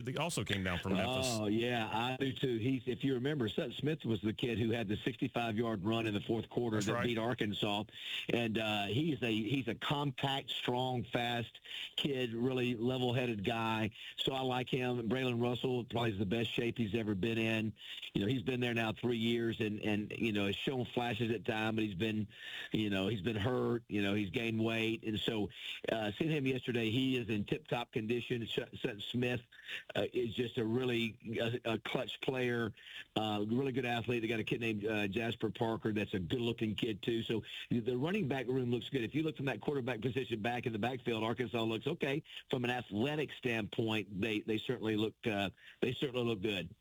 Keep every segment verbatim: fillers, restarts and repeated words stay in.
he also came down from Memphis. Oh, yeah, I do too. He's, if you remember, Sutton Smith was the kid who had the sixty-five-yard run in the fourth quarter That's that right. beat Arkansas. And uh, he's a he's a compact, strong, fast kid, really level-headed guy. So I like him. Braylon Russell probably is the best shape he's ever been in. You know, he's been there now three years and, and you know, has shown flashes at time, but he's been, you know, he's been hurt. You know, he's gained weight. And so uh, seeing him yesterday, he is in tip-top condition. Sutton Smith uh, is just a really a, a clutch player, uh, really good athlete. They got a kid named uh, Jasper Parker that's a good-looking kid, too. So the running back room looks good. If you look from that quarterback position back in the backfield, Arkansas looks okay. From an athletic standpoint, they, they certainly look uh, they certainly look good.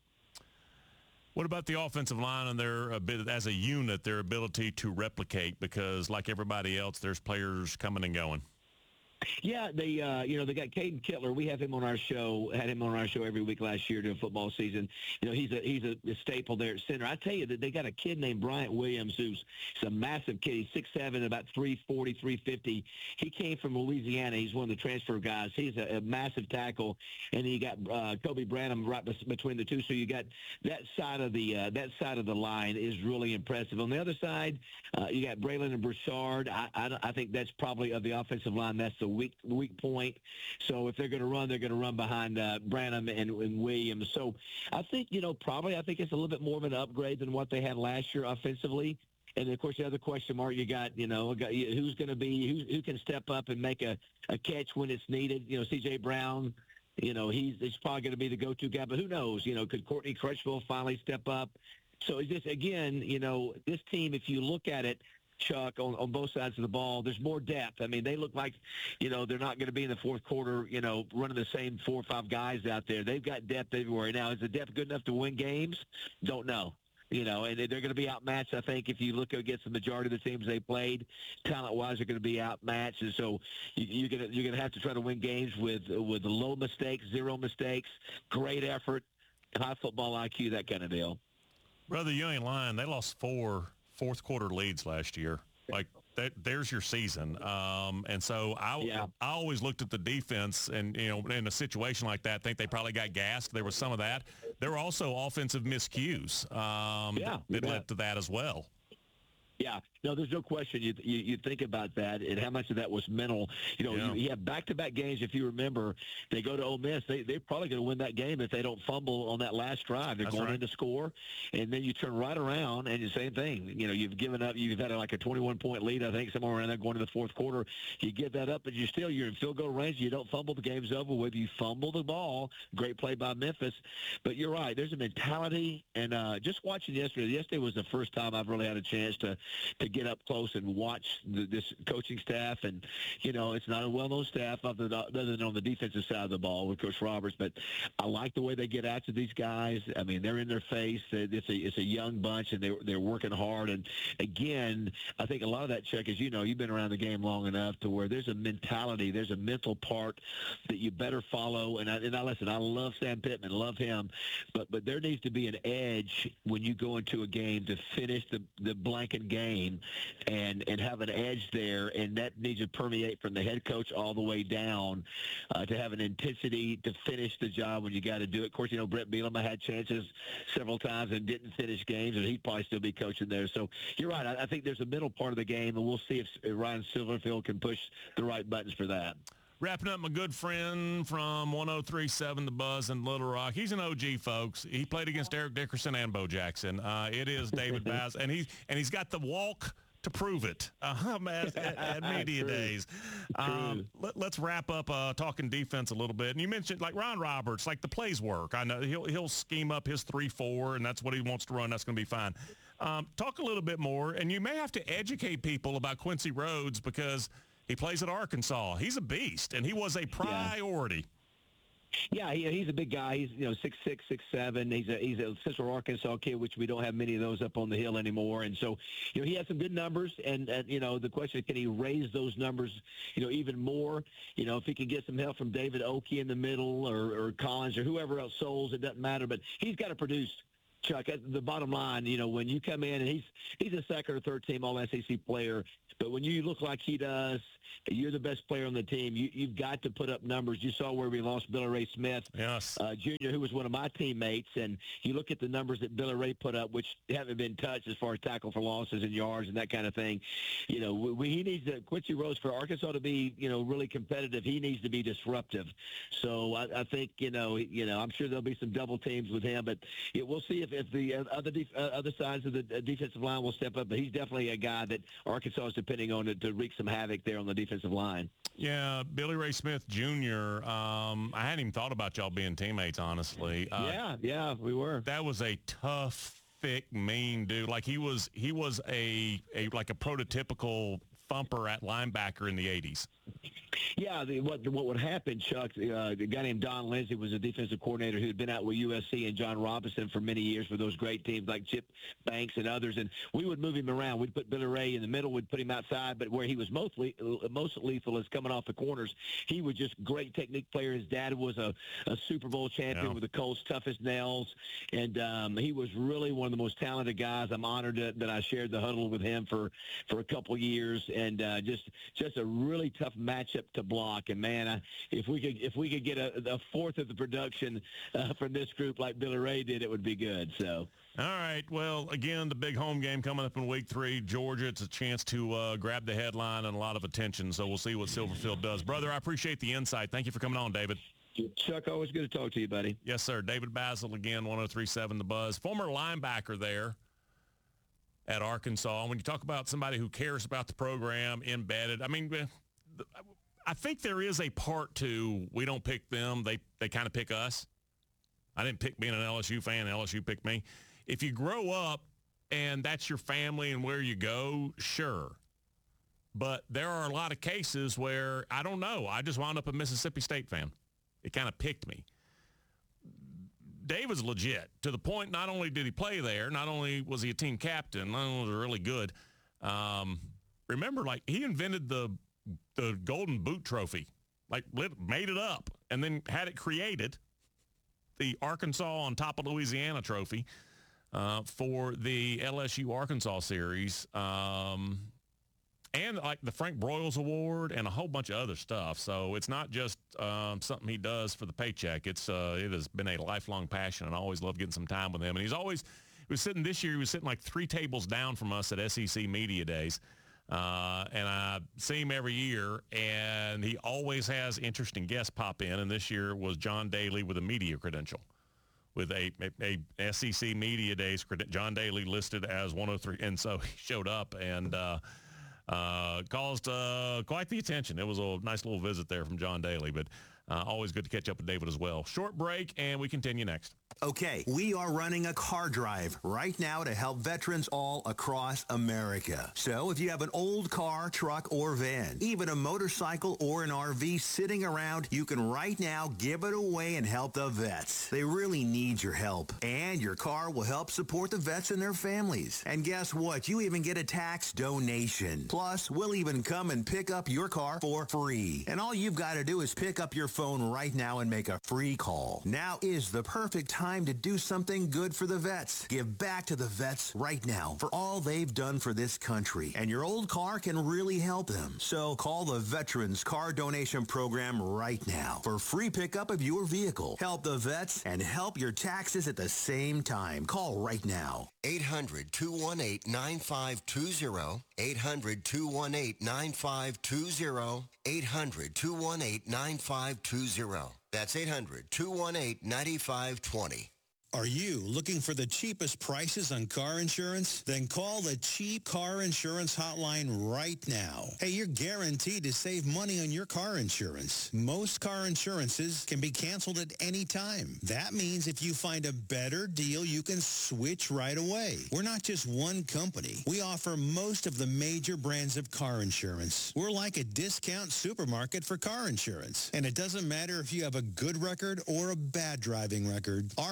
What about the offensive line and their ability, as a unit, their ability to replicate? Because like everybody else, there's players coming and going. Yeah, they uh, you know they got Caden Kittler. We have him on our show. Had him on our show every week last year during football season. You know he's a he's a, a staple there at center. I tell you that they got a kid named Bryant Williams who's he's a massive kid. He's six seven, about three forty, three fifty. He came from Louisiana. He's one of the transfer guys. He's a, a massive tackle, and you got uh, Kobe Branham right bes- between the two. So you got that side of the uh, that side of the line is really impressive. On the other side, uh, you got Braylon and Broussard. I, I I think that's probably of the offensive line. That's the weak weak point. So if they're going to run, they're going to run behind uh, Branham and, and Williams. So I think, you know, probably I think it's a little bit more of an upgrade than what they had last year offensively. And, of course, the other question mark you got, you know, got, who's going to be, who, who can step up and make a, a catch when it's needed. You know, C J Brown, you know, he's, he's probably going to be the go-to guy. But who knows, you know, could Courtney Crutchfield finally step up? So it's just, again, you know, this team, if you look at it, Chuck, on, on both sides of the ball, there's more depth. I mean, they look like, you know, they're not going to be in the fourth quarter, you know, running the same four or five guys out there. They've got depth everywhere. Now, is the depth good enough to win games? Don't know. You know, and they're going to be outmatched, I think, if you look against the majority of the teams they played. Talent-wise, they're going to be outmatched. And so you, you're going to you're going to have to try to win games with, with low mistakes, zero mistakes, great effort, high football I Q, that kind of deal. Brother, you ain't lying. They lost four fourth quarter leads last year. Like that, there's your season. Um, and so I, yeah. I always looked at the defense and, you know, in a situation like that, I think they probably got gassed. There was some of that. There were also offensive miscues um, yeah, that led to that as well. Yeah, no, there's no question. You, you you think about that and how much of that was mental. You know, yeah. you, you have back-to-back games. If you remember, they go to Ole Miss. They they're probably going to win that game if they don't fumble on that last drive. They're That's going right. in to score, and then you turn right around and the same thing. You know, you've given up. You've had like a twenty-one point lead, I think, somewhere around there going to the fourth quarter. You give that up, but you still you're in field goal range. You don't fumble. The game's over with. You fumble the ball. Great play by Memphis, but you're right. There's a mentality, and uh, just watching yesterday. Yesterday was the first time I've really had a chance to to get up close and watch the, this coaching staff. And, you know, it's not a well-known staff other than, other than on the defensive side of the ball with Coach Roberts, but I like the way they get after these guys. I mean, they're in their face. It's a, it's a young bunch, and they're, they're working hard. And, again, I think a lot of that, Chuck, as you know, you've been around the game long enough to where there's a mentality, there's a mental part that you better follow. And I, and I listen, I love Sam Pittman, love him, but but there needs to be an edge when you go into a game to finish the, the blanket game and and have an edge there, and that needs to permeate from the head coach all the way down uh, to have an intensity to finish the job when you got to do it. Of course, you know, Brett Bielema had chances several times and didn't finish games, and he'd probably still be coaching there. So you're right. I, I think there's a middle part of the game, and we'll see if Ryan Silverfield can push the right buttons for that. Wrapping up, my good friend from one oh three point seven The Buzz in Little Rock. He's an O G, folks. He played against Eric Dickerson and Bo Jackson. Uh, it is David Bass, and he's and he's got the walk to prove it uh, at, at media days. Um, let, let's wrap up uh, talking defense a little bit. And you mentioned, like, Ron Roberts, like, the plays work. I know he'll he'll scheme up his three four, and that's what he wants to run. That's going to be fine. Um, talk a little bit more, and you may have to educate people about Quincy Rhodes because he plays at Arkansas. He's a beast, and he was a priority. Yeah, he, he's a big guy. He's, you know, six six, six seven. He's a he's a Central Arkansas kid, which we don't have many of those up on the hill anymore. And so, you know, he has some good numbers. And, and you know, the question is, can he raise those numbers, you know, even more? You know, if he can get some help from David Oki in the middle or, or Collins or whoever else, Souls, it doesn't matter. But he's got to produce. Chuck, the bottom line, you know, when you come in and he's he's a second or third team All S E C player, but when you look like he does, you're the best player on the team. You, you've got to put up numbers. You saw where we lost Billy Ray Smith, yes, uh, Junior, who was one of my teammates, and you look at the numbers that Billy Ray put up, which haven't been touched as far as tackle for losses and yards and that kind of thing. You know, we, we, he needs to, Quincy Rose, for Arkansas to be, you know, really competitive, he needs to be disruptive. So I, I think, you know, you know, I'm sure there'll be some double teams with him, but it, we'll see if, if the other def, uh, other sides of the defensive line will step up. But he's definitely a guy that Arkansas is depending on to, to wreak some havoc there on the defensive line. Yeah, Billy Ray Smith Junior Um, I hadn't even thought about y'all being teammates, honestly. Uh, yeah, yeah, we were. That was a tough, thick, mean dude. Like he was, he was a, a like a prototypical thumper at linebacker in the eighties. Yeah, the, what what would happen, Chuck, uh, the guy named Don Lindsay was a defensive coordinator who had been out with U S C and John Robinson for many years with those great teams like Chip Banks and others, and we would move him around. We'd put Billy Ray in the middle, we'd put him outside, but where he was most, le- most lethal is coming off the corners. He was just great technique player. His dad was a, a Super Bowl champion yeah. with the Colts, tough as nails, and um, he was really one of the most talented guys. I'm honored that, that I shared the huddle with him for, for a couple years, and uh, just just a really tough matchup to block. And man, I, if we could if we could get a, a fourth of the production uh, from this group like Billy Ray did, it would be good. So. All right. Well, again, the big home game coming up in week three, Georgia. It's a chance to uh, grab the headline and a lot of attention. So we'll see what Silverfield does. Brother, I appreciate the insight. Thank you for coming on, David. Chuck, always good to talk to you, buddy. Yes, sir. David Basil again, one oh three point seven The Buzz. Former linebacker there at Arkansas. When you talk about somebody who cares about the program, embedded, I mean, I think there is a part to we don't pick them. They, they kind of pick us. I didn't pick being an L S U fan. L S U picked me. If you grow up and that's your family and where you go, sure. But there are a lot of cases where, I don't know, I just wound up a Mississippi State fan. It kind of picked me. Dave was legit to the point not only did he play there, not only was he a team captain, not only was he really good. Um, remember, like, he invented the the Golden Boot Trophy, like lit, made it up and then had it created, the Arkansas on top of Louisiana trophy. Uh, for the L S U Arkansas series, um, and like the Frank Broyles Award and a whole bunch of other stuff. So it's not just um, something he does for the paycheck. It's uh, it has been a lifelong passion, and I always love getting some time with him. And he's always he was sitting this year. He was sitting like three tables down from us at S E C Media Days, uh, and I see him every year. And he always has interesting guests pop in. And this year was John Daly with a media credential. With a, a, a S E C Media Days, John Daly listed as one oh three, and so he showed up and uh, uh, caused uh, quite the attention. It was a nice little visit there from John Daly, but uh, always good to catch up with David as well. Short break, and we continue next. Okay, we are running a car drive right now to help veterans all across America. So if you have an old car, truck, or van, even a motorcycle or an R V sitting around, you can right now give it away and help the vets. They really need your help. And your car will help support the vets and their families. And guess what? You even get a tax donation. Plus, we'll even come and pick up your car for free. And all you've got to do is pick up your phone right now and make a free call. Now is the perfect time to do something good for the vets. Give back to the vets right now for all they've done for this country. And your old car can really help them. So call the Veterans Car Donation Program right now for free pickup of your vehicle. Help the vets and help your taxes at the same time. Call right now. eight hundred, two one eight, nine five two zero. eight hundred, two one eight, nine five two zero. eight hundred, two one eight, nine five two zero. That's eight hundred, two one eight, nine five two zero. Are you looking for the cheapest prices on car insurance? Then call the Cheap Car Insurance Hotline right now. Hey, you're guaranteed to save money on your car insurance. Most car insurances can be canceled at any time. That means if you find a better deal, you can switch right away. We're not just one company. We offer most of the major brands of car insurance. We're like a discount supermarket for car insurance. And it doesn't matter if you have a good record or a bad driving record. Our agents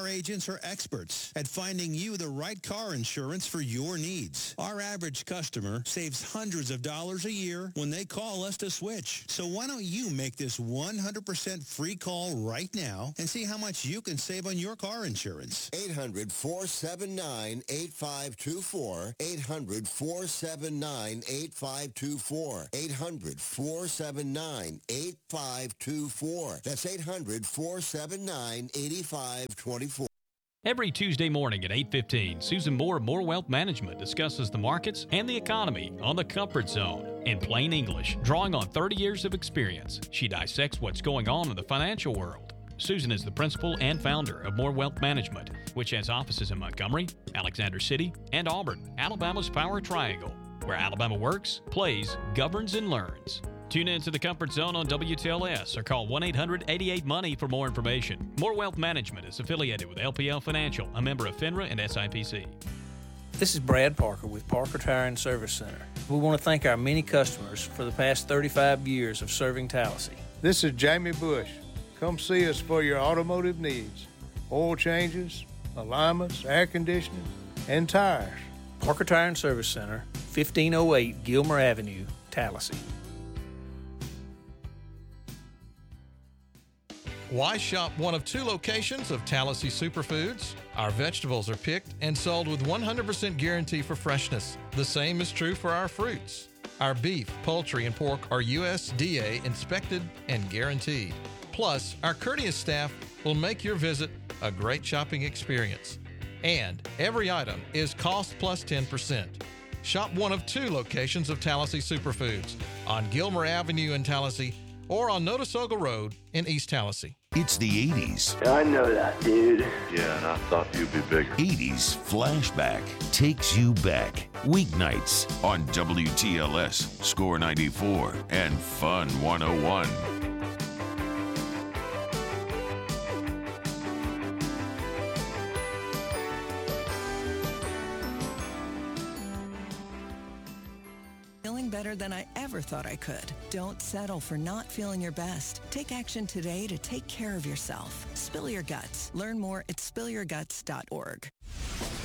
agents are experts at finding you the right car insurance for your needs. Our average customer saves hundreds of dollars a year when they call us to switch. So why don't you make this one hundred percent free call right now and see how much you can save on your car insurance? eight hundred, four seven nine, eight five two four. eight hundred, four seven nine, eight five two four. eight hundred, four seven nine, eight five two four. That's eight hundred, four seven nine, eight five two four. Every Tuesday morning at eight fifteen, Susan Moore of Moore Wealth Management discusses the markets and the economy on the Comfort Zone in plain English, drawing on thirty years of experience. She dissects what's going on in the financial world. Susan is the principal and founder of Moore Wealth Management, which has offices in Montgomery, Alexander City, and Auburn, Alabama's Power Triangle, where Alabama works, plays, governs, and learns. Tune in to the Comfort Zone on W T L S or call one eight hundred, eighty-eight, money for more information. Moore Wealth Management is affiliated with L P L Financial, a member of FINRA and S I P C. This is Brad Parker with Parker Tire and Service Center. We want to thank our many customers for the past thirty-five years of serving Tallahassee. This is Jamie Bush. Come see us for your automotive needs. Oil changes, alignments, air conditioning, and tires. Parker Tire and Service Center, fifteen oh eight Gilmer Avenue, Tallahassee. Why shop one of two locations of Tallahassee Superfoods? Our vegetables are picked and sold with one hundred percent guarantee for freshness. The same is true for our fruits. Our beef, poultry, and pork are U S D A inspected and guaranteed. Plus, our courteous staff will make your visit a great shopping experience. And every item is cost plus ten percent. Shop one of two locations of Tallahassee Superfoods on Gilmer Avenue in Tallahassee or on Notasoga Road in East Tallahassee. It's the eighties. I know that, dude. Yeah, and I thought you'd be bigger. eighties Flashback takes you back. Weeknights on W T L S, Score ninety-four, and Fun one oh one. Better than I ever thought I could. Don't settle for not feeling your best. Take action today to take care of yourself. Spill your guts. Learn more at spill your guts dot org.